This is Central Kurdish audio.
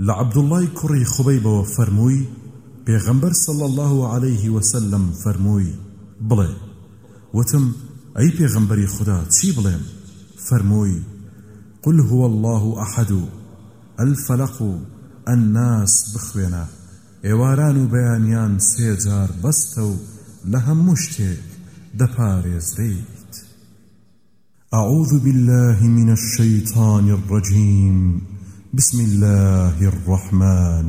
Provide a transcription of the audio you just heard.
لعبد الله كري خبيب وفرموي پیغمبر صلى الله عليه وسلم فرموي بڵێ وتم أي پیغمبری خدا چی بڵێم؟ فرموي قل هو الله أحد الفلق الناس بخوێنە ئێواران و بەیانیان سێجار بەستە و لە هەموو شتێک دەپارێزرێیت. أعوذ بالله من الشيطان الرجيم بسم الله الرحمن